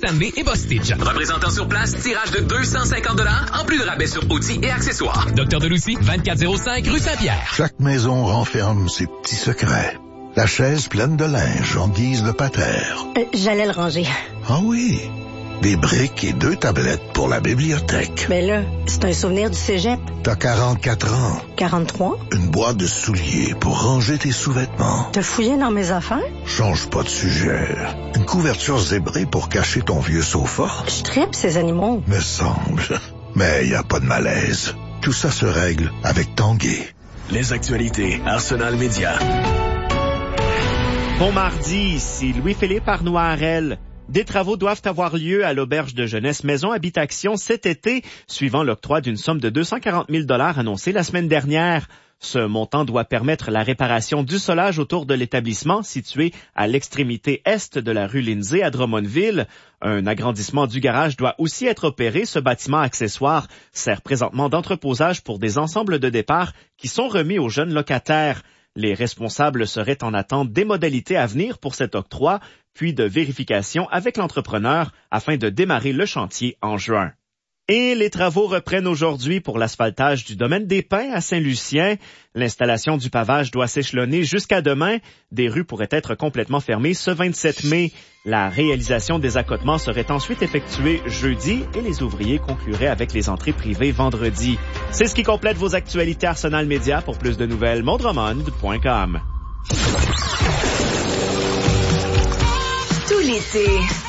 Stanley et Bostitch. Représentant sur place, tirage de 250 $, en plus de rabais sur outils et accessoires. Docteur Delucy, 2405 rue Saint-Pierre. Chaque maison renferme ses petits secrets. La chaise pleine de linge en guise de patère. J'allais le ranger. Ah oui, des briques et 2 tablettes pour la bibliothèque. Mais là, c'est un souvenir du cégep. T'as 44 ans. 43? Une boîte de souliers pour ranger tes sous-vêtements. T'as fouillé dans mes affaires? Change pas de sujet. Une couverture zébrée pour cacher ton vieux sofa. Je tripe ces animaux. Me semble. Mais y a pas de malaise. Tout ça se règle avec Tanguay. Les actualités Arsenal Média. Bon mardi, ici Louis-Philippe Arnoirel. Des travaux doivent avoir lieu à l'auberge de jeunesse Maison Habitation cet été, suivant l'octroi d'une somme de 240 000 $ annoncée la semaine dernière. Ce montant doit permettre la réparation du solage autour de l'établissement situé à l'extrémité est de la rue Lindsay à Drummondville. Un agrandissement du garage doit aussi être opéré. Ce bâtiment accessoire sert présentement d'entreposage pour des ensembles de départ qui sont remis aux jeunes locataires. Les responsables seraient en attente des modalités à venir pour cet octroi, puis de vérification avec l'entrepreneur afin de démarrer le chantier en juin. Et les travaux reprennent aujourd'hui pour l'asphaltage du domaine des Pins à Saint-Lucien. L'installation du pavage doit s'échelonner jusqu'à demain. Des rues pourraient être complètement fermées ce 27 mai. La réalisation des accotements serait ensuite effectuée jeudi et les ouvriers concluraient avec les entrées privées vendredi. C'est ce qui complète vos actualités Arsenal Média. Pour plus de nouvelles, mondremond.com. Tout l'été,